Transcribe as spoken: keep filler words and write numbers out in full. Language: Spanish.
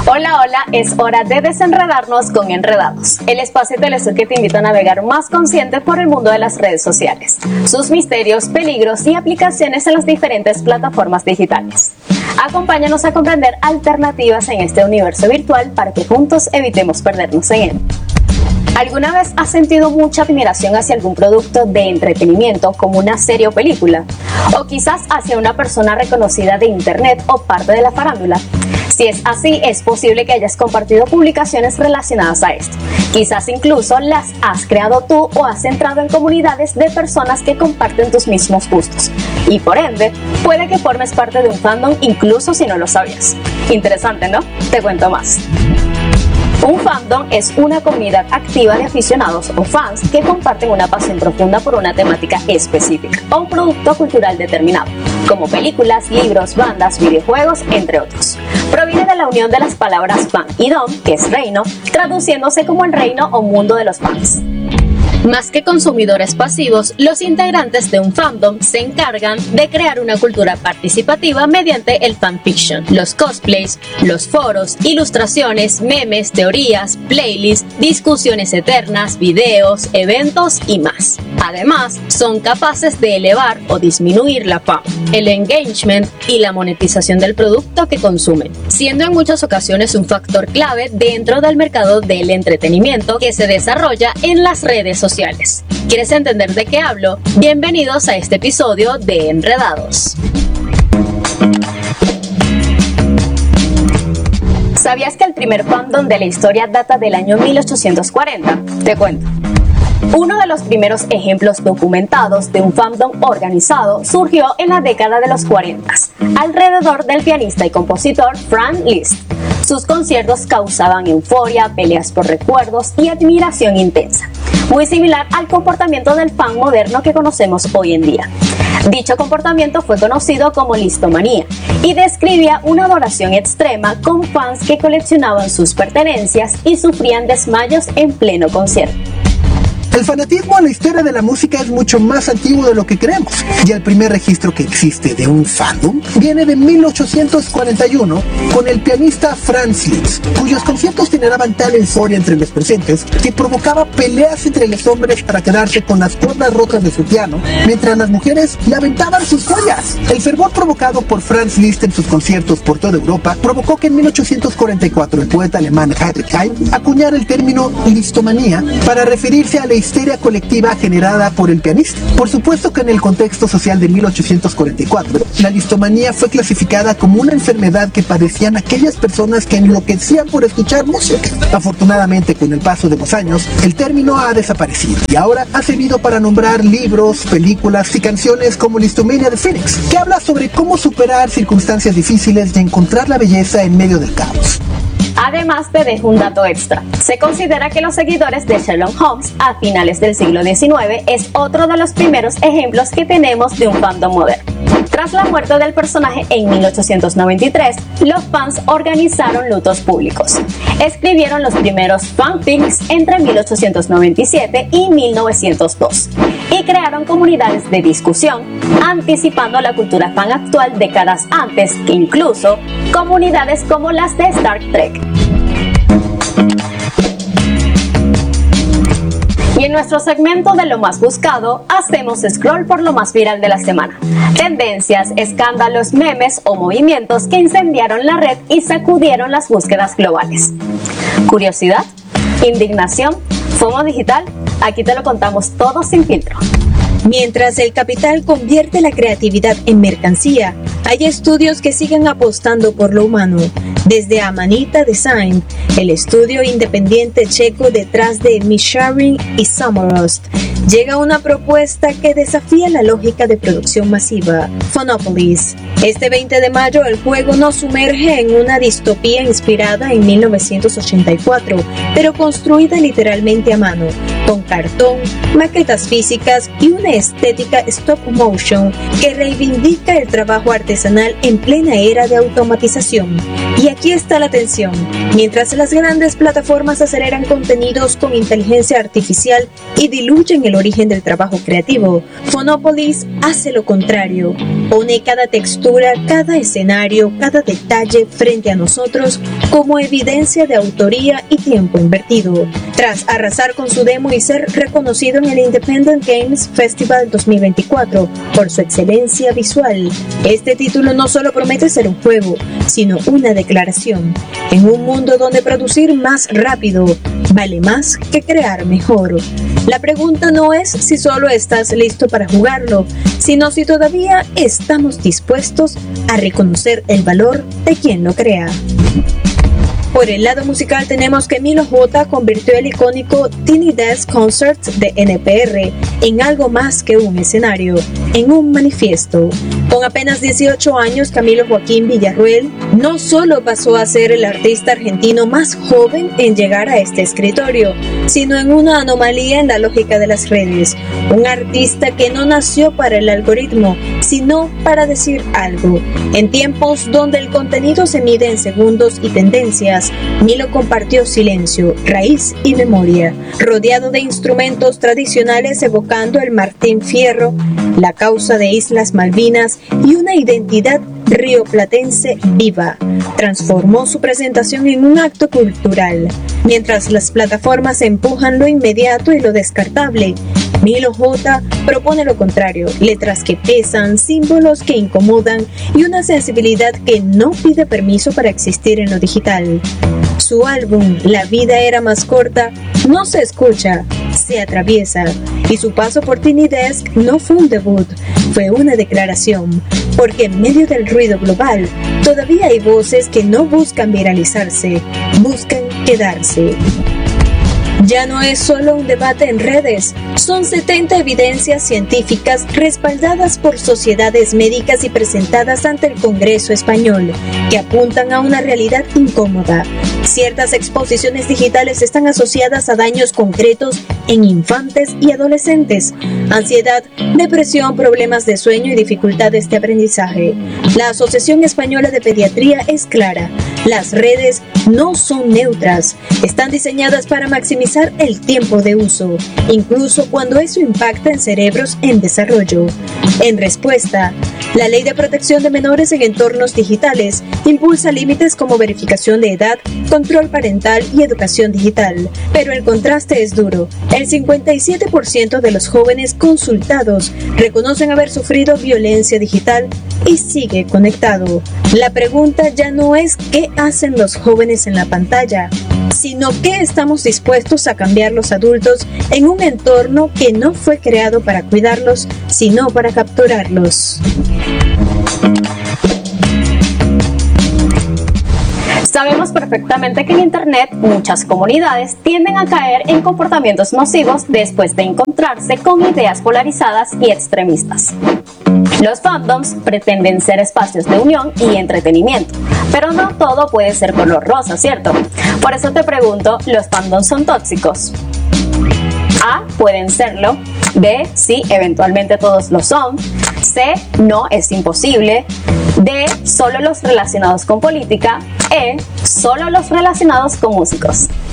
Hola, hola, es hora de desenredarnos con Enredados, el espacio Telesur que te invita a navegar más consciente por el mundo de las redes sociales, sus misterios, peligros y aplicaciones en las diferentes plataformas digitales. Acompáñanos a comprender alternativas en este universo virtual para que juntos evitemos perdernos en él. ¿Alguna vez has sentido mucha admiración hacia algún producto de entretenimiento como una serie o película? ¿O quizás hacia una persona reconocida de internet o parte de la farándula? Si es así, es posible que hayas compartido publicaciones relacionadas a esto. Quizás incluso las has creado tú o has entrado en comunidades de personas que comparten tus mismos gustos. Y por ende, puede que formes parte de un fandom incluso si no lo sabías. Interesante, ¿no? Te cuento más. Un fandom es una comunidad activa de aficionados o fans que comparten una pasión profunda por una temática específica o un producto cultural determinado, como películas, libros, bandas, videojuegos, entre otros. Proviene de la unión de las palabras fan y dom, que es reino, traduciéndose como el reino o mundo de los fans. Más que consumidores pasivos, los integrantes de un fandom se encargan de crear una cultura participativa mediante el fanfiction, los cosplays, los foros, ilustraciones, memes, teorías, playlists, discusiones eternas, videos, eventos y más. Además, son capaces de elevar o disminuir la fama, el engagement y la monetización del producto que consumen, siendo en muchas ocasiones un factor clave dentro del mercado del entretenimiento que se desarrolla en las redes sociales. Sociales. ¿Quieres entender de qué hablo? Bienvenidos a este episodio de Enredados. ¿Sabías que el primer fandom de la historia data del año mil ochocientos cuarenta? Te cuento. Uno de los primeros ejemplos documentados de un fandom organizado surgió en la década de los cuarenta, alrededor del pianista y compositor Franz Liszt. Sus conciertos causaban euforia, peleas por recuerdos y admiración intensa, muy similar al comportamiento del fan moderno que conocemos hoy en día. Dicho comportamiento fue conocido como listomanía y describía una adoración extrema con fans que coleccionaban sus pertenencias y sufrían desmayos en pleno concierto. El fanatismo a la historia de la música es mucho más antiguo de lo que creemos, y el primer registro que existe de un fandom viene de mil ochocientos cuarenta y uno con el pianista Franz Liszt, cuyos conciertos generaban tal euforia entre los presentes que provocaba peleas entre los hombres para quedarse con las cuerdas rotas de su piano, mientras las mujeres le aventaban sus joyas. El fervor provocado por Franz Liszt en sus conciertos por toda Europa provocó que en mil ochocientos cuarenta y cuatro el poeta alemán Heinrich Heine acuñara el término listomanía para referirse a la histeria colectiva generada por el pianista. Por supuesto que en el contexto social de mil ochocientos cuarenta y cuatro, la listomanía fue clasificada como una enfermedad que padecían aquellas personas que enloquecían por escuchar música. Afortunadamente, con el paso de los años, el término ha desaparecido y ahora ha servido para nombrar libros, películas y canciones como Listomania de Phoenix, que habla sobre cómo superar circunstancias difíciles y encontrar la belleza en medio del caos. Además, te dejo un dato extra. Se considera que los seguidores de Sherlock Holmes a finales del siglo diecinueve es otro de los primeros ejemplos que tenemos de un fandom moderno. Tras la muerte del personaje en mil ochocientos noventa y tres, los fans organizaron lutos públicos. Escribieron los primeros fanfics entre mil ochocientos noventa y siete y mil novecientos dos y crearon comunidades de discusión, anticipando la cultura fan actual décadas antes que incluso comunidades como las de Star Trek. Y en nuestro segmento de lo más buscado, hacemos scroll por lo más viral de la semana. Tendencias, escándalos, memes o movimientos que incendiaron la red y sacudieron las búsquedas globales. ¿Curiosidad? ¿Indignación? ¿FOMO digital? Aquí te lo contamos todo sin filtro. Mientras el capital convierte la creatividad en mercancía, hay estudios que siguen apostando por lo humano. Desde Amanita Design, el estudio independiente checo detrás de Misharing y Summerust, llega una propuesta que desafía la lógica de producción masiva, Phonopolis. Este veinte de mayo el juego nos sumerge en una distopía inspirada en mil novecientos ochenta y cuatro, pero construida literalmente a mano, con cartón, maquetas físicas y una estética stop motion que reivindica el trabajo artesanal en plena era de automatización. Y aquí está la tensión. Mientras las grandes plataformas aceleran contenidos con inteligencia artificial y diluyen el origen del trabajo creativo, Phonopolis hace lo contrario. Pone cada textura, cada escenario, cada detalle frente a nosotros como evidencia de autoría y tiempo invertido. Tras arrasar con su demo y ser reconocido en el Independent Games Festival dos mil veinticuatro por su excelencia visual, este título no solo promete ser un juego, sino una declaración. En un mundo donde producir más rápido vale más que crear mejor. La pregunta no es si solo estás listo para jugarlo, sino si todavía estamos dispuestos a reconocer el valor de quien lo crea. Por el lado musical tenemos que Milo J convirtió el icónico Tiny Desk Concert de N P R en algo más que un escenario, en un manifiesto. Con apenas dieciocho años, Camilo Joaquín Villarruel no solo pasó a ser el artista argentino más joven en llegar a este escritorio, sino en una anomalía en la lógica de las redes. Un artista que no nació para el algoritmo, sino para decir algo. En tiempos donde el contenido se mide en segundos y tendencias, Milo compartió silencio, raíz y memoria, rodeado de instrumentos tradicionales evocando el Martín Fierro, la causa de Islas Malvinas y una identidad rioplatense viva. Transformó su presentación en un acto cultural. Mientras las plataformas empujan lo inmediato y lo descartable, Milo J propone lo contrario: letras que pesan, símbolos que incomodan y una sensibilidad que no pide permiso para existir en lo digital. Su álbum La vida era más corta no se escucha, se atraviesa, y su paso por Tiny Desk no fue un debut, fue una declaración, porque en medio del ruido global todavía hay voces que no buscan viralizarse, buscan quedarse. Ya no es solo un debate en redes, son setenta evidencias científicas respaldadas por sociedades médicas y presentadas ante el Congreso español, que apuntan a una realidad incómoda. Ciertas exposiciones digitales están asociadas a daños concretos en infantes y adolescentes, ansiedad, depresión, problemas de sueño y dificultades de aprendizaje. La Asociación Española de Pediatría es clara: las redes no son neutras, están diseñadas para maximizar el tiempo de uso, incluso cuando eso impacta en cerebros en desarrollo. En respuesta, la Ley de Protección de Menores en Entornos Digitales impulsa límites como verificación de edad, control parental y educación digital, pero el contraste es duro. El cincuenta y siete por ciento de los jóvenes consultados reconocen haber sufrido violencia digital y sigue conectado. La pregunta ya no es qué hacen los jóvenes en la pantalla, sino qué estamos dispuestos a cambiar los adultos en un entorno que no fue creado para cuidarlos, sino para capturarlos. Sabemos perfectamente que en Internet muchas comunidades tienden a caer en comportamientos nocivos después de encontrarse con ideas polarizadas y extremistas. Los fandoms pretenden ser espacios de unión y entretenimiento, pero no todo puede ser color rosa, ¿cierto? Por eso te pregunto, ¿los fandoms son tóxicos? A. Pueden serlo. B. Sí, eventualmente todos lo son. C. No, es imposible. D. Solo los relacionados con política. E. Solo los relacionados con músicos.